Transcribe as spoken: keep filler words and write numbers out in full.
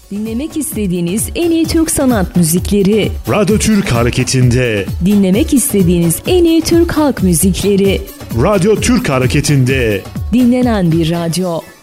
Dinlemek istediğiniz en iyi Türk sanat müzikleri. Radyo Türk Hareketi'nde. Dinlemek istediğiniz en iyi Türk halk müzikleri. Radyo Türk Hareketi'nde. Dinlenen bir radyo.